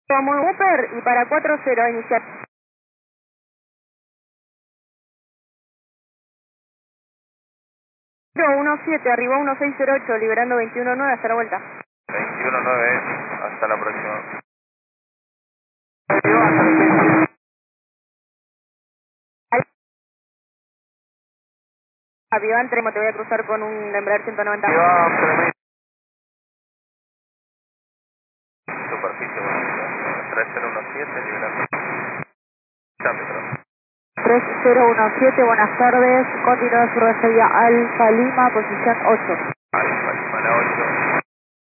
Como Upper y para 40 a iniciar. 17, arribó 1608, liberando 21-9, hasta la vuelta. 21-9, hasta la próxima. Avión, Tremo, te voy a cruzar con un Embraer 190. Superficie, bueno, 3017, liberando. 3017, buenas tardes, continúa su refería Alfa Lima, posición 8.